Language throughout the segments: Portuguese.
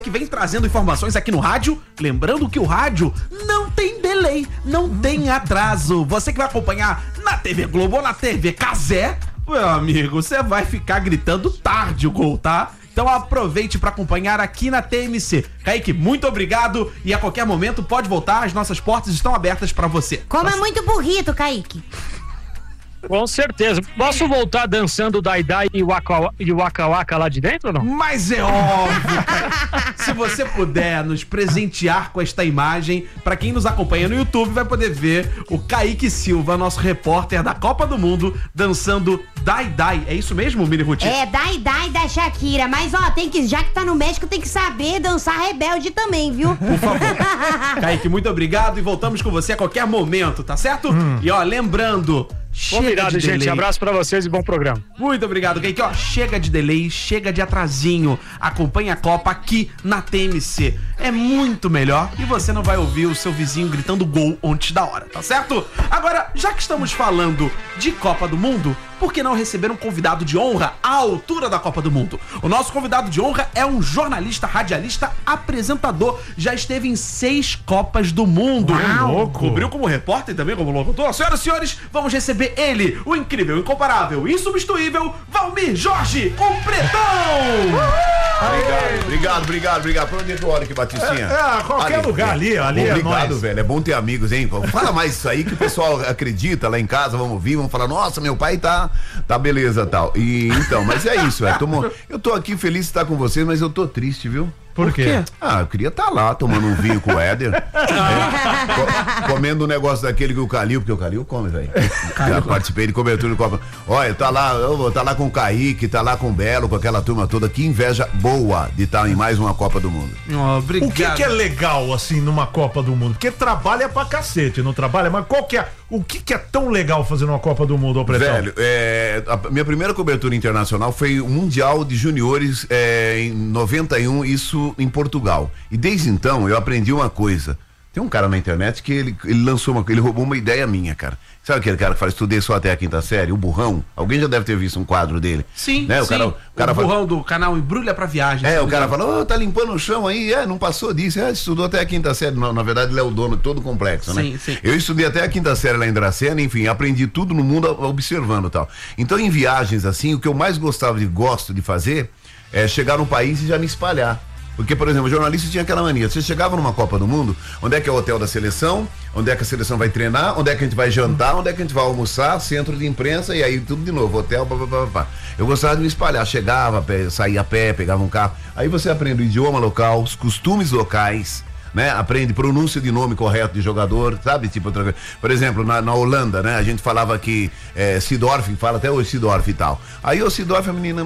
que vem trazendo informações aqui no rádio, lembrando que o rádio não tem delay, não tem atraso. Você que vai acompanhar na TV Globo ou na TV Cazé, meu amigo, você vai ficar gritando tarde o gol, tá? Então aproveite para acompanhar aqui na TMC. Kaique, muito obrigado e a qualquer momento pode voltar, as nossas portas estão abertas para você. Como é muito burrito, Kaique. Com certeza. Posso voltar dançando Daidai e Waka Waka lá de dentro ou não? Mas é óbvio, cara. Se você puder nos presentear com esta imagem, pra quem nos acompanha no YouTube vai poder ver o Kaique Silva, nosso repórter da Copa do Mundo, dançando Daidai. É isso mesmo, Mini Ruth? É, Daidai da Shakira. Mas, ó, já que tá no México, tem que saber dançar Rebelde também, viu? Por favor. Kaique, muito obrigado e voltamos com você a qualquer momento, tá certo? E, ó, lembrando... Combinado, gente. Abraço pra vocês e bom programa. Muito obrigado, Kaique. Ó, chega de delay, chega de atrasinho. Acompanhe a Copa aqui na TMC. É muito melhor e você não vai ouvir o seu vizinho gritando gol antes da hora, tá certo? Agora, já que estamos falando de Copa do Mundo, por que não receber um convidado de honra à altura da Copa do Mundo? O nosso convidado de honra é um jornalista, radialista, apresentador. Já esteve em 6 Copas do Mundo. Uau! Cobriu como repórter e também como locutor. Senhoras e senhores, vamos receber ele, o incrível, incomparável, insubstituível, Valmir Jorge, o Pretão! Obrigado. Pra onde é que eu olho aqui, Batistinha? Qualquer lugar ali é obrigado, nóis. velho. É bom ter amigos, hein? Fala mais isso aí que o pessoal acredita lá em casa, vamos ouvir, vamos falar, nossa, meu pai tá beleza, tal. E então, mas é isso, eu tô aqui feliz de estar com vocês, mas eu tô triste, viu? Por quê? Eu queria estar lá tomando um vinho com o Éder, comendo um negócio daquele que o Calil, porque o Calil come, velho. Já participei de cobertura de Copa. Olha, eu vou estar lá com o Kaique, tá lá com o Belo, com aquela turma toda. Que inveja boa de estar em mais uma Copa do Mundo. Obrigado. O que é legal, assim, numa Copa do Mundo? Porque trabalha pra cacete, não trabalha? Mas o que é tão legal fazer numa Copa do Mundo, ô Pretão? Velho, a minha primeira cobertura internacional foi o Mundial de Juniores em 91, isso em Portugal. E desde então eu aprendi uma coisa. Tem um cara na internet que ele ele roubou uma ideia minha, cara. Sabe aquele cara que fala, estudei só até a 5ª série, o burrão? Alguém já deve ter visto um quadro dele. Sim, né? sim. O burrão do canal Embrulha pra Viagem. O cara fala, tá limpando o chão aí, não passou disso, estudou até a 5ª série. Não, na verdade ele é o dono de todo o complexo, né? Sim. Eu estudei até a 5ª série lá em Dracena, enfim, aprendi tudo no mundo observando e tal. Então em viagens assim, o que eu mais gosto de fazer é chegar num país e já me espalhar. Porque, por exemplo, o jornalista tinha aquela mania. Você chegava numa Copa do Mundo, onde é que é o hotel da seleção, onde é que a seleção vai treinar, onde é que a gente vai jantar, onde é que a gente vai almoçar, centro de imprensa e aí tudo de novo, hotel, pá. Eu gostava de me espalhar, chegava, saía a pé, pegava um carro. Aí você aprende o idioma local, os costumes locais, né? Aprende pronúncia de nome correto de jogador, sabe? Tipo outra coisa. Por exemplo, na Holanda, né? A gente falava que Seedorf, fala até hoje Seedorf e tal. Aí o Seedorf, a menina,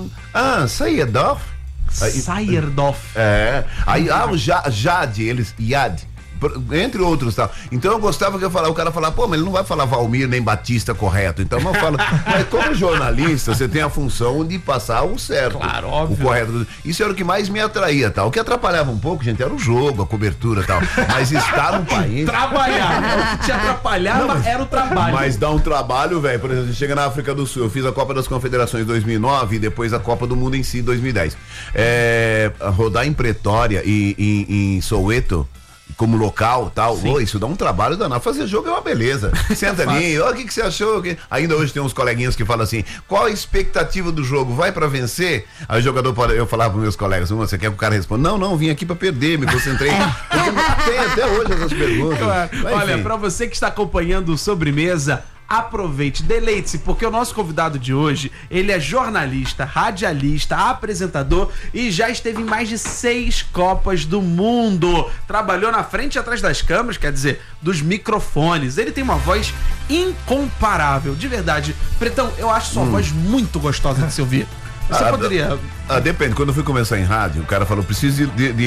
Seedorf? Sayerdorf. Aí o Jade, Yad, entre outros, tal. Então eu gostava que o cara falava, pô, mas ele não vai falar Valmir nem Batista correto. Então eu falo, mas como jornalista, você tem a função de passar o certo. Claro, óbvio. O correto. Isso era o que mais me atraía, tal. O que atrapalhava um pouco, gente, era o jogo, a cobertura, tal. Mas estar no país. Trabalhar. O que te atrapalhava era o trabalho. Mas dá um trabalho, velho. Por exemplo, você chega na África do Sul, eu fiz a Copa das Confederações em 2009 e depois a Copa do Mundo em si em 2010. Rodar em Pretória e em Soweto como local, tal, isso dá um trabalho danado. Fazer jogo é uma beleza. Senta ali, o que você achou? Ainda hoje tem uns coleguinhas que falam assim, qual a expectativa do jogo? Vai pra vencer? Aí o jogador, eu falava pros meus colegas, você quer que o cara responda? Não, vim aqui pra perder, me concentrei. Tem até hoje essas perguntas. Olha, pra você que está acompanhando o Sobremesa, aproveite, deleite-se, porque o nosso convidado de hoje, ele é jornalista, radialista, apresentador e já esteve em mais de 6 Copas do Mundo. Trabalhou na frente e atrás das câmeras, quer dizer, dos microfones. Ele tem uma voz incomparável, de verdade. Pretão, eu acho sua voz muito gostosa de se ouvir. Você poderia... Depende, quando eu fui começar em rádio, o cara falou, preciso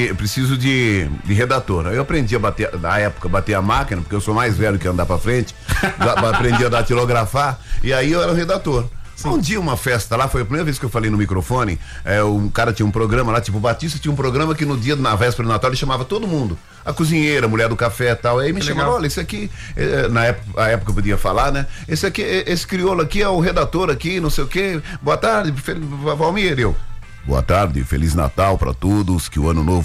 de redator. Aí eu aprendi a bater a máquina, porque eu sou mais velho que andar pra frente, aprendi a datilografar, e aí eu era o redator. Um dia uma festa lá, foi a primeira vez que eu falei no microfone, um cara tinha um programa lá, tipo o Batista tinha um programa que no dia, na véspera do Natal, ele chamava todo mundo, a cozinheira, a mulher do café e tal, aí me chamaram, olha, esse aqui, na época eu podia falar, né, esse crioulo aqui é o redator aqui, não sei o que, boa tarde, Valmir, Boa tarde, Feliz Natal para todos, que o ano novo